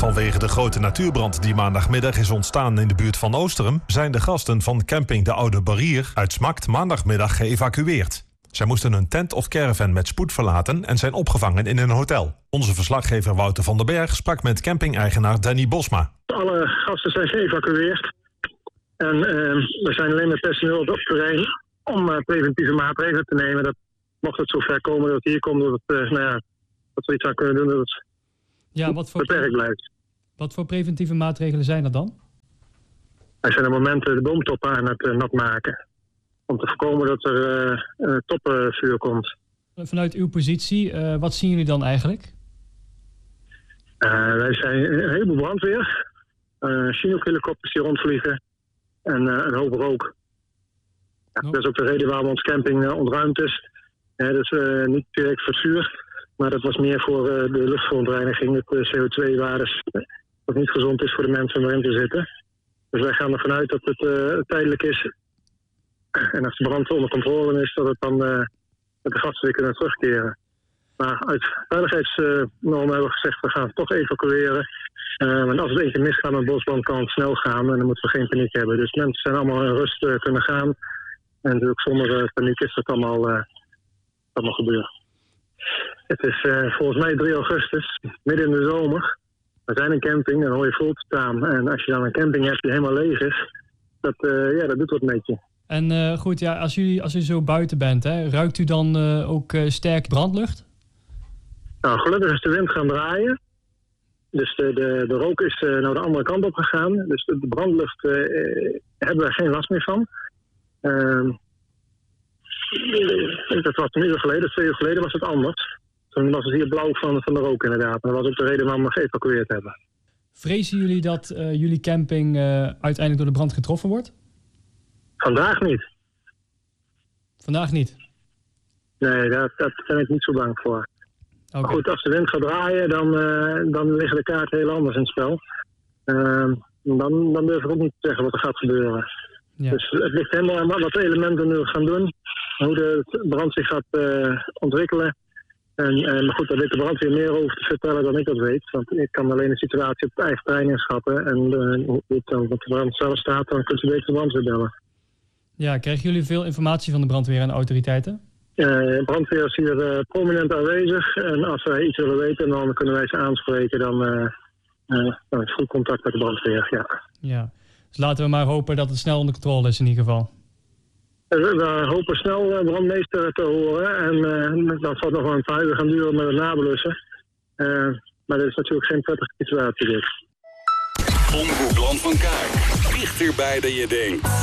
Vanwege de grote natuurbrand die maandagmiddag is ontstaan in de buurt van Oosterum, zijn de gasten van camping De Oude Barrier uit Smakt maandagmiddag geëvacueerd. Zij moesten hun tent of caravan met spoed verlaten en zijn opgevangen in een hotel. Onze verslaggever Wouter van den Berg sprak met camping-eigenaar Danny Bosma. Alle gasten zijn geëvacueerd. En we zijn alleen met personeel op het terrein om preventieve maatregelen te nemen. Dat mocht het zover komen dat het hier komt, dat we iets aan kunnen doen, dat het beperkt blijft. Wat voor preventieve maatregelen zijn er dan? Wij zijn op het moment de boomtoppen aan het nat maken. Om te voorkomen dat er toppenvuur komt. Vanuit uw positie, wat zien jullie dan eigenlijk? Wij zijn een heleboel brandweer. Chinook-helikopters die rondvliegen. En een hoop rook. Ja, dat is ook de reden waarom ons camping ontruimd is. Dus niet direct voor het vuur. Maar dat was meer voor de luchtverontreiniging. Het CO2-waardes. Wat niet gezond is voor de mensen om erin te zitten. Dus wij gaan ervan uit dat het tijdelijk is. En als de brand onder controle is, dat de gasten weer kunnen terugkeren. Maar uit veiligheidsnormen hebben we gezegd, we gaan het toch evacueren. En als het een keer misgaat met bosbrand, kan het snel gaan en dan moeten we geen paniek hebben. Dus mensen zijn allemaal in rust kunnen gaan. En natuurlijk zonder paniek is dat allemaal gebeuren. Het is volgens mij 3 augustus, midden in de zomer. We zijn een camping en dan hoor je vol te staan. En als je dan een camping hebt die helemaal leeg is, dat doet wat met je. En goed, ja, als u zo buiten bent, ruikt u dan ook sterk brandlucht? Nou, gelukkig is de wind gaan draaien. Dus de rook is de andere kant op gegaan. Dus de brandlucht hebben we geen last meer van. Dat was een uur geleden, 2 uur geleden was het anders. Toen was het hier blauw van de rook inderdaad. En dat was ook de reden waarom we geëvacueerd hebben. Vrezen jullie dat jullie camping uiteindelijk door de brand getroffen wordt? Vandaag niet. Vandaag niet? Nee, daar ben ik niet zo bang voor. Okay. Maar goed, als de wind gaat draaien, dan liggen de kaarten heel anders in het spel. Dan durf ik ook niet te zeggen wat er gaat gebeuren. Ja. Dus het ligt helemaal aan wat de elementen nu gaan doen. Hoe de brand zich gaat ontwikkelen. Maar goed, daar weet de brandweer meer over te vertellen dan ik dat weet. Want ik kan alleen de situatie op het eigen terrein inschatten. En hoe het dan op de brand zelf staat, dan kunt u beter de brandweer bellen. Ja, krijgen jullie veel informatie van de brandweer en de autoriteiten? Brandweer is hier prominent aanwezig. En als wij iets willen weten, dan kunnen wij ze aanspreken. Dan is goed contact met de brandweer, ja. Dus laten we maar hopen dat het snel onder controle is in ieder geval. We hopen snel brandmeester te horen. En dat zal nog wel een paar uur gaan duren met het nablussen. Maar dat is natuurlijk geen prettige situatie dit. Omroep Land van Kuik. Dichterbij dan je denkt.